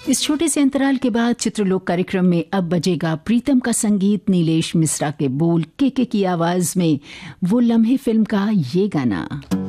इस छोटे से अंतराल के बाद चित्रलोक कार्यक्रम में अब बजेगा प्रीतम का संगीत, नीलेश मिश्रा के बोल, के की आवाज में वो लम्हे फिल्म का ये गाना।